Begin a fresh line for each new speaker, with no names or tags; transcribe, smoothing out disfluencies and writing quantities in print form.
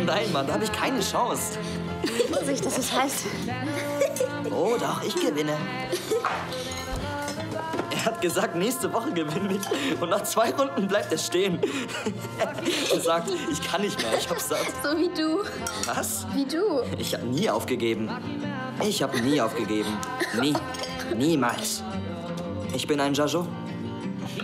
nein, Mann, da habe ich keine Chance.
Vorsicht, das ist heiß.
Oh doch, ich gewinne. Er hat gesagt, nächste Woche gewinne ich. Und nach 2 Runden bleibt er stehen. Er sagt, ich kann nicht mehr, ich hab's satt.
So wie du.
Was?
Wie du.
Ich habe nie aufgegeben. Ich habe nie aufgegeben. Nie. Niemals. Ich bin ein Jajo.